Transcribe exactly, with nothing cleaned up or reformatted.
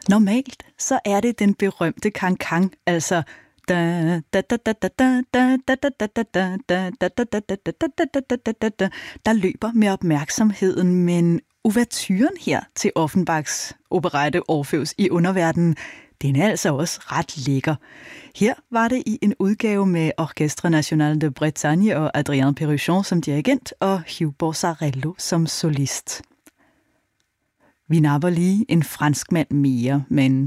Normalt så er det den berømte cancan, altså der løber med opmærksomheden, men ouverturen her til Offenbachs operette Orpheus i underverdenen, den er altså også ret lækker. Her var det i en udgave med Orchestre National de Bretagne og Adrien Péruchon som dirigent og Hugh Borsarello som solist. Vi napper lige en franskmand mere, men